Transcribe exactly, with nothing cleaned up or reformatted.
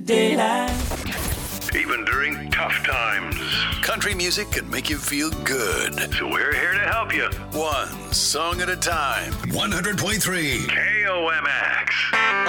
Daylight. Even during tough times, country music can make you feel good. So we're here to help you. One song at a time. one hundred point three K O M X.